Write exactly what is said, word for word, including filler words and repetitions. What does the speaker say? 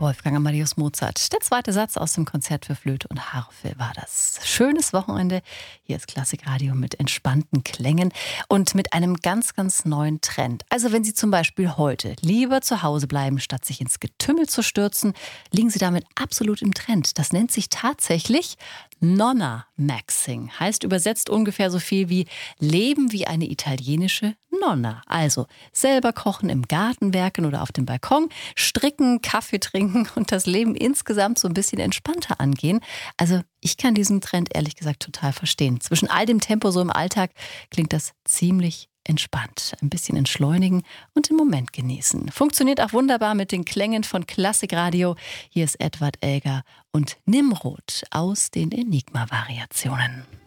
Wolfgang Amadeus Mozart. Der zweite Satz aus dem Konzert für Flöte und Harfe war das. Schönes Wochenende. Hier ist Klassikradio mit entspannten Klängen und mit einem ganz, ganz neuen Trend. Also wenn Sie zum Beispiel heute lieber zu Hause bleiben, statt sich ins Getümmel zu stürzen, liegen Sie damit absolut im Trend. Das nennt sich tatsächlich Nonna-Maxing. Heißt übersetzt ungefähr so viel wie Leben wie eine italienische Nonna. Also selber kochen im Garten, werken oder auf dem Balkon, stricken, Kaffee trinken und das Leben insgesamt so ein bisschen entspannter angehen. Also ich kann diesen Trend ehrlich gesagt total verstehen. Zwischen all dem Tempo so im Alltag klingt das ziemlich entspannt. Ein bisschen entschleunigen und den Moment genießen. Funktioniert auch wunderbar mit den Klängen von Klassikradio. Hier ist Edward Elgar und Nimrod aus den Enigma-Variationen.